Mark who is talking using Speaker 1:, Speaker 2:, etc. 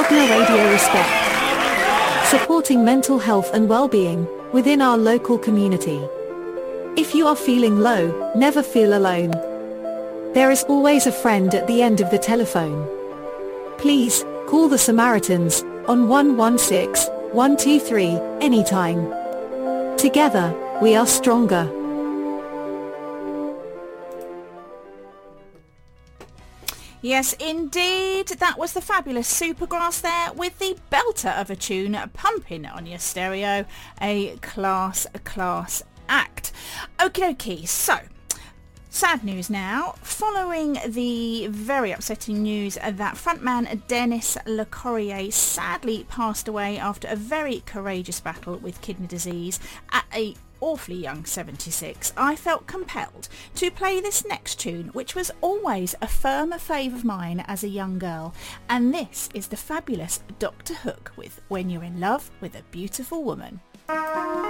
Speaker 1: Wagner Radio Respect. Supporting mental health and well-being within our local community. If you are feeling low, never feel alone. There is always a friend at the end of the telephone. Please, call the Samaritans on 116 123 anytime. Together, we are stronger.
Speaker 2: Yes, indeed. That was the fabulous Supergrass there with the belter of a tune pumping on your stereo. A class act. Okie dokie, so sad news now. Following the very upsetting news that frontman Dennis LeCorrier sadly passed away after a very courageous battle with kidney disease at a awfully young 76, I felt compelled to play this next tune, which was always a firm fave of mine as a young girl, and this is the fabulous Dr. Hook with When You're in Love with a Beautiful Woman.